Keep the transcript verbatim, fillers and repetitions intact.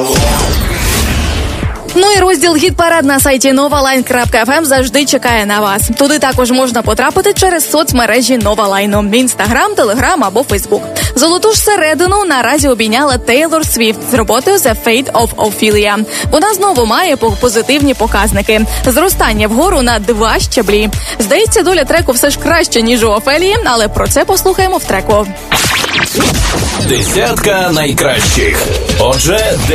Ну і розділ «Гіт-парад» на сайті новалайн крапка еф ем завжди чекає на вас. Туди також можна потрапити через соцмережі Новалайну – Інстаграм, Телеграм або Фейсбук. Золоту ж середину наразі обійняла Тейлор Свіфт з роботою «The Fate of Ophelia». Вона знову має позитивні показники. Зростання вгору на два щаблі. Здається, доля треку все ж краще, ніж у Офелії, але про це послухаємо в треку. Десятка найкращих. Отже,